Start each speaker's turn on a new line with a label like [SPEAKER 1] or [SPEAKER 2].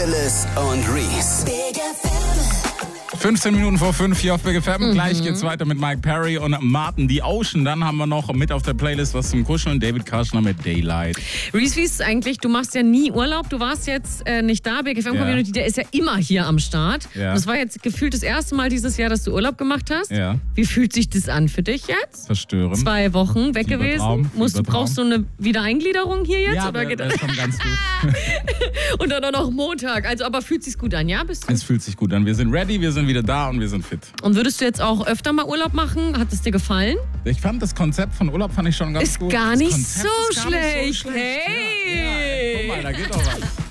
[SPEAKER 1] Phyllis und Reese.
[SPEAKER 2] 15 Minuten vor 5 hier auf Big FM. Gleich geht's weiter mit Mike Perry und Martin The Ocean. Dann haben wir noch mit auf der Playlist was zum Kuscheln. David Karschner mit Daylight.
[SPEAKER 3] Reese, wie ist es eigentlich? Du machst ja nie Urlaub. Du warst jetzt nicht da. Big FM Community, der ist ja immer hier am Start.
[SPEAKER 2] Ja.
[SPEAKER 3] Das war jetzt gefühlt das erste Mal dieses Jahr, dass du Urlaub gemacht hast.
[SPEAKER 2] Ja.
[SPEAKER 3] Wie fühlt sich das an für dich jetzt?
[SPEAKER 2] Verstörend.
[SPEAKER 3] 2 Wochen weg gewesen. Brauchst du eine Wiedereingliederung hier jetzt?
[SPEAKER 2] Ja,
[SPEAKER 3] oder
[SPEAKER 2] das ist schon ganz gut.
[SPEAKER 3] Und dann auch noch Montag. Also, aber fühlt sich's gut an, ja?
[SPEAKER 2] Es fühlt sich gut an. Wir sind ready, wir sind wieder da und wir sind fit.
[SPEAKER 3] Und würdest du jetzt auch öfter mal Urlaub machen? Hat es dir gefallen?
[SPEAKER 2] Ich fand das Konzept von Urlaub schon ganz gut.
[SPEAKER 3] Ist gar nicht so
[SPEAKER 2] Ist gar nicht
[SPEAKER 3] schlecht.
[SPEAKER 2] so schlecht.
[SPEAKER 3] Hey!
[SPEAKER 2] Ja, guck mal, da geht doch was.